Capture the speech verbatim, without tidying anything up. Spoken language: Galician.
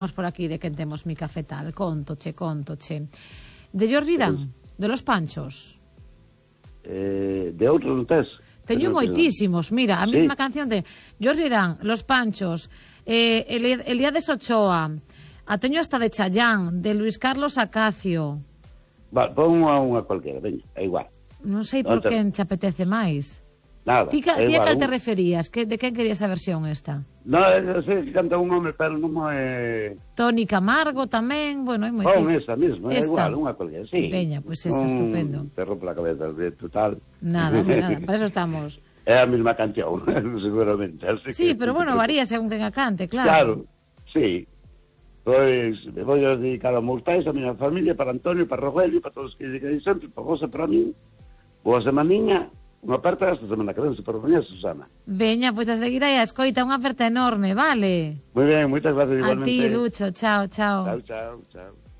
Vamos por aquí de que temos mi cafetal. Contoche, contoche. De Jordi Dan, de Los Panchos. Eh, de outros non tes? Teño moitísimos, mira, a sí. mesma canción de Jordi Dan, Los Panchos, eh, Elías Ochoa, a teño hasta de Chayán, de Luis Carlos Acacio. Va, pon unha, unha cualquera, veña, é igual. Non sei por que te apetece máis. Nada, Ti, é ti a igual. cal te referías? Que, de quen querías a versión esta? No, eu sei que canta un home, pero non é... Toni Camargo tamén, bueno, hai Pon moitísimo. esa mesmo, é Esta. igual, unha cualquera, sí. Veña, pois pues esta, Un estupendo. Te rompe la cabeza, de total. Nada, nada, para eso estamos. É a mesma canción, seguramente. Así Sí, que... pero bueno, varía según quen a cante, claro. Claro, sí. Pois, me vou a dedicar a meus pais, a miña familia, para Antonio, para Rogelio, para todos os que dedican sempre, para vos e para mí. Boa semaninha, unha aperta esta semana que ven, se por mañá, Susana. Veña, pois pues a seguir aí a escoita, unha aperta enorme, vale? Moi ben, moitas gracias A igualmente. ti, Lucho, chao, chao. Chao, chao, chao.